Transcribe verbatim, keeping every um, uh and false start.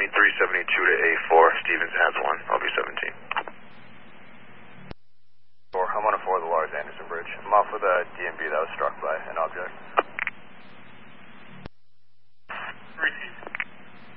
twenty-three seventy-two to A four. Stevens has one. I'll be seventeen. four, I'm on a four of the Lars Anderson Bridge. I'm off with a D M B that was struck by an object.